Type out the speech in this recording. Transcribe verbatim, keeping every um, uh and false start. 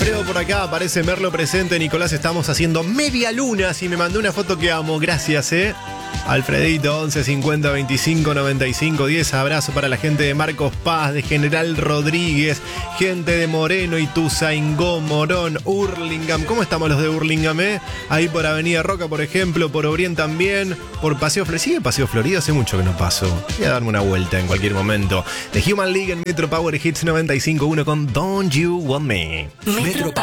Alfredo por acá, aparece Merlo presente. Nicolás, estamos haciendo media luna. Si me mandó una foto que amo, gracias, eh. Alfredito, once cincuenta veinticinco noventa y cinco diez. Abrazo para la gente de Marcos Paz, de General Rodríguez, gente de Moreno, Ituzaingó, Morón, Hurlingham. ¿Cómo estamos los de Hurlingham, eh? Ahí por Avenida Roca, por ejemplo, por Obrien también, por Paseo Florida. ¿Sigue Paseo Florida? Hace mucho que no paso. Voy a darme una vuelta en cualquier momento. The Human League en Metro Power Hits noventa y cinco punto uno con Don't You Want Me. Metro Power.